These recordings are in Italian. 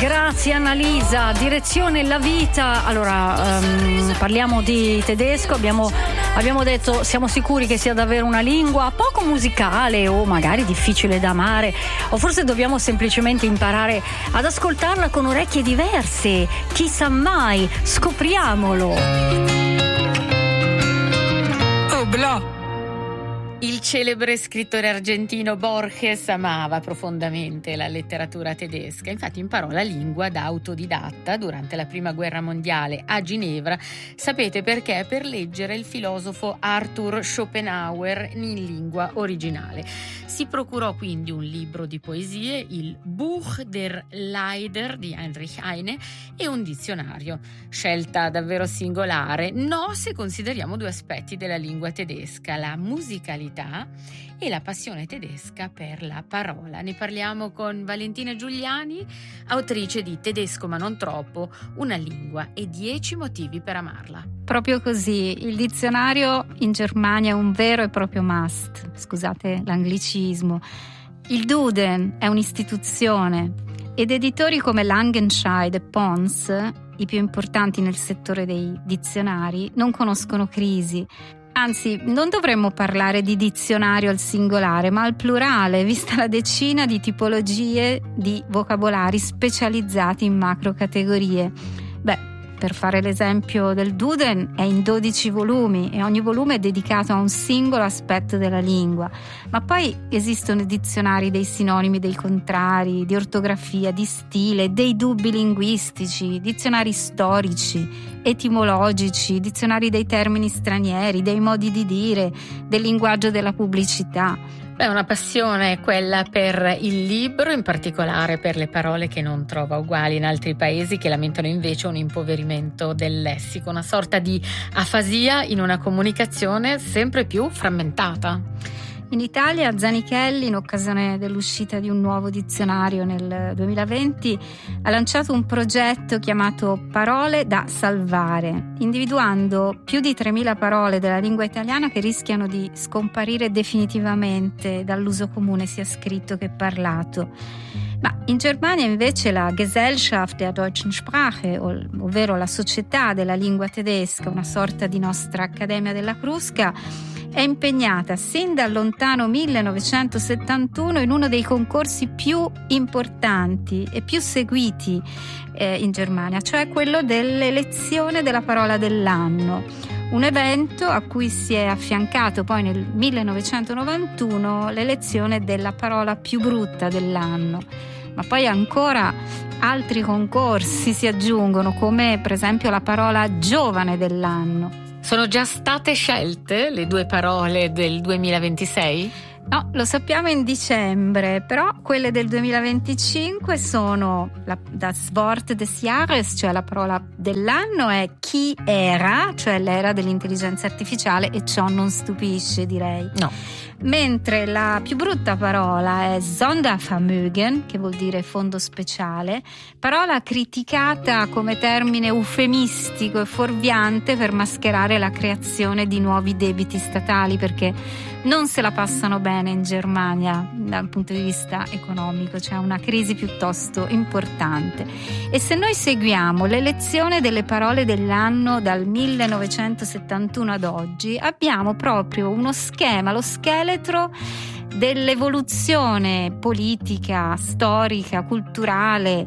Grazie Annalisa. Direzione La Vita. Allora, parliamo di tedesco. Abbiamo detto, siamo sicuri che sia davvero una lingua poco musicale o magari difficile da amare, o forse dobbiamo semplicemente imparare ad ascoltarla con orecchie diverse. Chissà mai, scopriamolo. Oh, bla! Il celebre scrittore argentino Borges amava profondamente la letteratura tedesca, infatti imparò la lingua da autodidatta durante la Prima Guerra Mondiale a Ginevra. Sapete perché? Per leggere il filosofo Arthur Schopenhauer in lingua originale. Si procurò quindi un libro di poesie, il Buch der Lieder di Heinrich Heine, e un dizionario. Scelta davvero singolare, no se consideriamo due aspetti della lingua tedesca, la musicalità e la passione tedesca per la parola. Ne parliamo con Valentina Giuliani, autrice di Tedesco ma non troppo, una lingua e 10 motivi per amarla. Proprio così, il dizionario in Germania è un vero e proprio must, scusate l'anglicismo. Il Duden è un'istituzione ed editori come Langenscheidt e Pons, i più importanti nel settore dei dizionari, non conoscono crisi. Anzi, non dovremmo parlare di dizionario al singolare, ma al plurale, vista la decina di tipologie di vocabolari specializzati in macrocategorie. Beh, per fare l'esempio del Duden, è in 12 volumi e ogni volume è dedicato a un singolo aspetto della lingua. Ma poi esistono i dizionari dei sinonimi, dei contrari, di ortografia, di stile, dei dubbi linguistici, dizionari storici, etimologici, dizionari dei termini stranieri, dei modi di dire, del linguaggio della pubblicità. Beh, una passione quella per il libro, in particolare per le parole che non trova uguali in altri paesi, che lamentano invece un impoverimento del lessico, una sorta di afasia in una comunicazione sempre più frammentata. In Italia Zanichelli, in occasione dell'uscita di un nuovo dizionario nel 2020, ha lanciato un progetto chiamato Parole da salvare, individuando più di 3.000 parole della lingua italiana che rischiano di scomparire definitivamente dall'uso comune sia scritto che parlato. Ma in Germania invece la Gesellschaft der deutschen Sprache, ovvero la Società della Lingua Tedesca, una sorta di nostra Accademia della Crusca, è impegnata sin dal lontano 1971 in uno dei concorsi più importanti e più seguiti in Germania, cioè quello dell'elezione della parola dell'anno. Un evento a cui si è affiancato poi nel 1991 l'elezione della parola più brutta dell'anno. Ma poi ancora altri concorsi si aggiungono, come per esempio la parola giovane dell'anno. Sono già state scelte le 2 parole del 2026? No, lo sappiamo in dicembre, però quelle del 2025 sono das Wort des Jahres, cioè la parola dell'anno è chi era, cioè l'era dell'intelligenza artificiale, e ciò non stupisce, direi. No. Mentre la più brutta parola è Sondervermögen, che vuol dire fondo speciale, parola criticata come termine eufemistico e fuorviante per mascherare la creazione di nuovi debiti statali, perché non se la passano bene in Germania dal punto di vista economico, c'è una crisi piuttosto importante. E se noi seguiamo l'elezione delle parole dell'anno dal 1971 ad oggi, abbiamo proprio uno schema, lo scheletro dell'evoluzione politica, storica, culturale,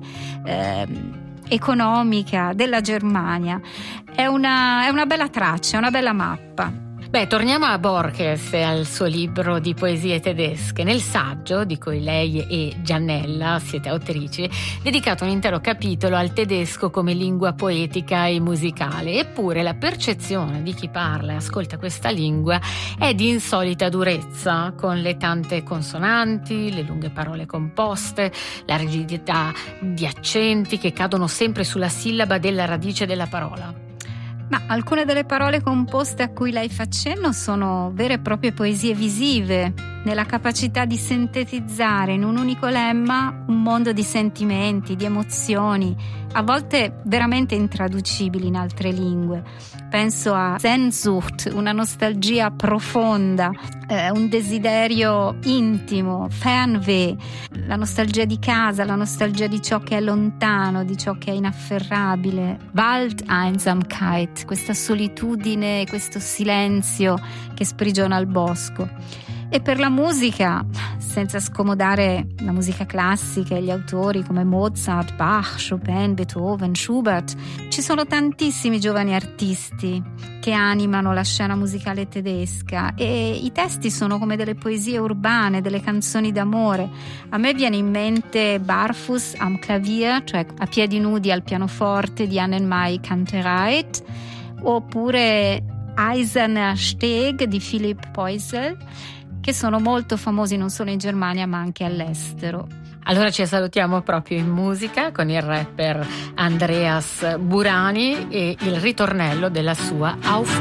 economica della Germania. È una bella traccia, è una bella mappa. Beh, torniamo a Borges e al suo libro di poesie tedesche. Nel saggio, di cui lei e Giannella siete autrici, dedicato un intero capitolo al tedesco come lingua poetica e musicale. Eppure la percezione di chi parla e ascolta questa lingua è di insolita durezza, con le tante consonanti, le lunghe parole composte, la rigidità di accenti che cadono sempre sulla sillaba della radice della parola. Ma alcune delle parole composte a cui lei fa cenno sono vere e proprie poesie visive, nella capacità di sintetizzare in un unico lemma un mondo di sentimenti, di emozioni, a volte veramente intraducibili in altre lingue. Penso a Sehnsucht, una nostalgia profonda, un desiderio intimo, Fernweh, la nostalgia di casa, la nostalgia di ciò che è lontano, di ciò che è inafferrabile, Waldeinsamkeit, questa solitudine, questo silenzio che sprigiona il bosco. E per la musica, senza scomodare la musica classica e gli autori come Mozart, Bach, Chopin, Beethoven, Schubert, ci sono tantissimi giovani artisti che animano la scena musicale tedesca e i testi sono come delle poesie urbane, delle canzoni d'amore. A me viene in mente Barfuß am Klavier, cioè a piedi nudi al pianoforte di Annemarie Kantereit, oppure Eiserner Steg di Philipp Poisel, che sono molto famosi non solo in Germania ma anche all'estero. Allora ci salutiamo proprio in musica con il rapper Andreas Burani e il ritornello della sua Auf